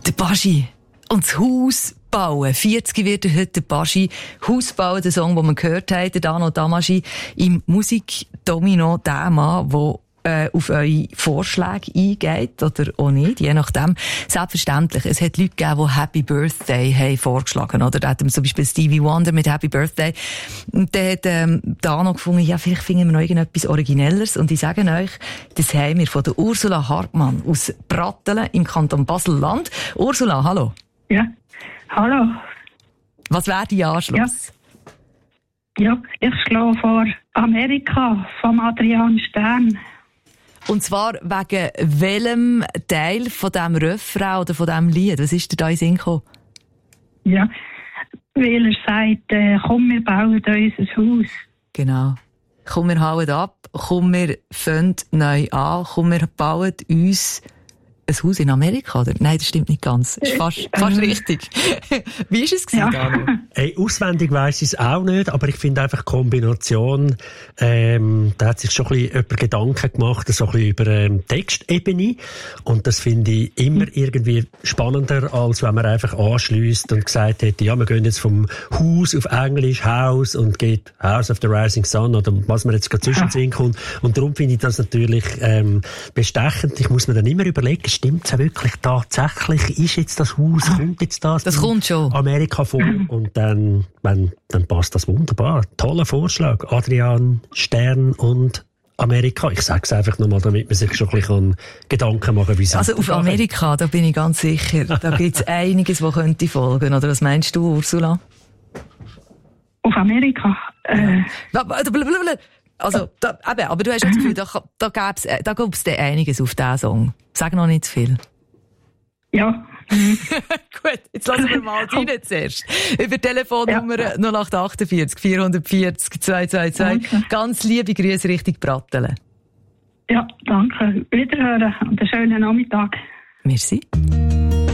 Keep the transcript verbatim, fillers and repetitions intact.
Der Baschi und das Haus bauen. vierzig wird er heute, der Baschi. Haus bauen, der Song, den wir gehört haben, der Dano Damaschi im Musikdomino, der Mann, der äh, auf eure Vorschläge eingeht oder auch nicht, je nachdem. Selbstverständlich, es hat Leute gegeben, die Happy Birthday haben vorgeschlagen, oder? Da hat zum Beispiel Stevie Wonder mit Happy Birthday. Und der hat ähm, Dano gefunden, ja, vielleicht finden wir noch irgendetwas Originelleres. Und ich sage euch, das haben wir von der Ursula Hartmann aus Brattelen im Kanton Basel-Land. Ursula, hallo. Ja, hallo. Was wäre dein Anschluss? Ja, ja, ich schlage vor Amerika von Adrian Stern. Und zwar wegen welchem Teil von diesem Refrain oder von diesem Lied? Was ist dir da in den Sinn gekommen? Ja, weil er sagt, äh, komm, wir bauen unser Haus. Genau. Komm, wir hauen ab, komm, wir fangen neu an, komm, wir bauen uns ein Haus in Amerika, oder? Nein, das stimmt nicht ganz. Das ist fast, fast richtig. Wie war es gewesen, Dano? Hey, auswendig weiss ich es auch nicht, aber ich finde einfach die Kombination, ähm, da hat sich schon ein bisschen über Gedanken gemacht, so ein bisschen über ähm, Textebene. Und das finde ich immer irgendwie spannender, als wenn man einfach anschliesst und gesagt hätte, ja, wir gehen jetzt vom Haus auf Englisch, House, und geht House of the Rising Sun, oder was man jetzt gerade zwischendrin kommt. Und darum finde ich das natürlich ähm, bestechend. Ich muss mir dann immer überlegen, stimmt es ja wirklich tatsächlich? Ist jetzt das Haus, kommt jetzt das? Das kommt schon. Amerika vor. Und dann, wenn, dann passt das wunderbar. Toller Vorschlag. Adrian Stern und Amerika. Ich sage es einfach nochmal, damit man sich schon ein bisschen Gedanken machen kann, wie es Also auf Amerika, da bin ich ganz sicher. Da gibt es einiges, was könnte folgen. Oder was meinst du, Ursula? Auf Amerika? Äh. Also, da, eben, aber du hast das Gefühl, da, da gäbe es da gäb's einiges auf diesen Song. Sag noch nicht zu viel. Ja. Gut, jetzt lassen wir mal rein zuerst. Über Telefonnummer ja. null acht achtundvierzig vierhundertvierzig zweihundertzweiundzwanzig. Okay. Ganz liebe Grüße Richtung Brattelen. Ja, danke. Wiederhören und einen schönen Nachmittag. Merci.